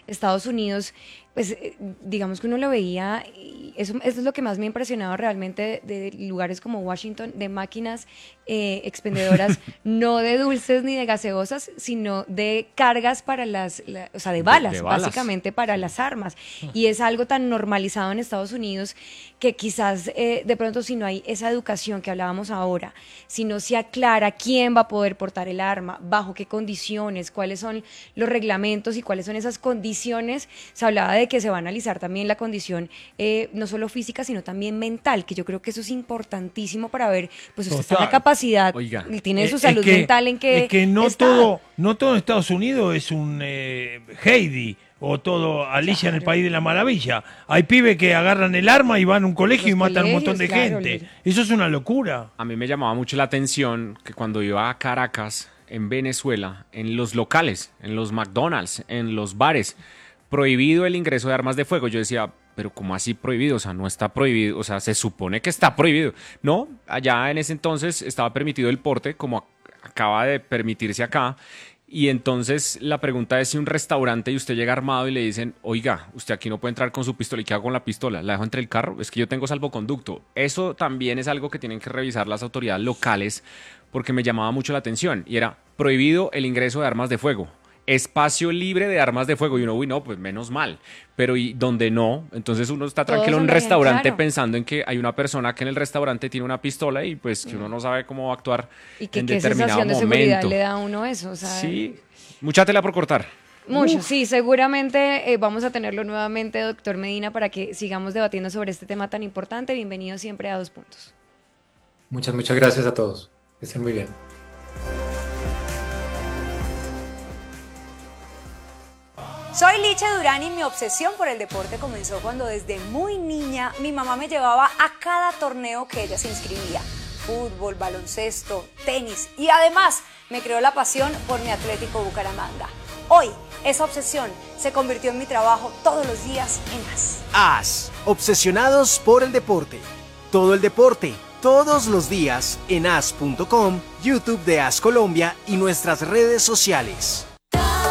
Estados Unidos, pues digamos que uno lo veía, y eso es lo que más me ha impresionado realmente de lugares como Washington, de máquinas expendedoras, no de dulces ni de gaseosas, sino de cargas para o sea, de balas, De balas. básicamente para las armas. Y es algo tan normalizado en Estados Unidos que quizás de pronto si no hay esa educación que hablábamos ahora, si no se aclara quién va a poder portar el arma, bajo qué condiciones, cuáles son los reglamentos y cuáles son esas condiciones, se hablaba de que se va a analizar también la condición no solo física, sino también mental, que yo creo que eso es importantísimo para ver, pues usted está en la Total. capacidad, Oiga, y tiene su salud mental en que es que no está. todo en Estados Unidos es un Heidi o todo Alicia en el Claro. País de la Maravilla. Hay pibes que agarran el arma y van a un colegio Los y matan a un montón de colegios, claro, gente. Eso es una locura. A mí me llamaba mucho la atención que cuando iba a Caracas, en Venezuela, en los locales, en los McDonald's, en los bares, prohibido el ingreso de armas de fuego. Yo decía, pero ¿cómo así prohibido? O sea, no está prohibido, o sea, se supone que está prohibido. No, allá en ese entonces estaba permitido el porte, como acaba de permitirse acá. Y entonces la pregunta es si un restaurante y usted llega armado y le dicen, oiga, usted aquí no puede entrar con su pistola. ¿Y qué hago con la pistola? ¿La dejo entre el carro? Es que yo tengo salvoconducto. Eso también es algo que tienen que revisar las autoridades locales porque me llamaba mucho la atención. Y era prohibido el ingreso de armas de fuego. Espacio libre de armas de fuego. Y uno, uy, no, pues menos mal. Pero y donde no, entonces uno está Todos tranquilo en un andarían, restaurante claro. pensando en que hay una persona que en el restaurante tiene una pistola y pues que uno no sabe cómo va a actuar Y que en qué determinado sensación de seguridad momento. le da a uno eso, o sea, Sí, mucha tela por cortar. mucho, sí, seguramente vamos a tenerlo nuevamente, doctor Medina, para que sigamos debatiendo sobre este tema tan importante. Bienvenido siempre a Dos Puntos. Muchas gracias a todos. Que estén muy bien. Soy Licha Durán y mi obsesión por el deporte comenzó cuando desde muy niña mi mamá me llevaba a cada torneo que ella se inscribía. Fútbol, baloncesto, tenis y además me creó la pasión por mi Atlético Bucaramanga. Hoy esa obsesión se convirtió en mi trabajo todos los días en AS. AS, obsesionados por el deporte. Todo el deporte, todos los días en as.com, YouTube de AS Colombia y nuestras redes sociales.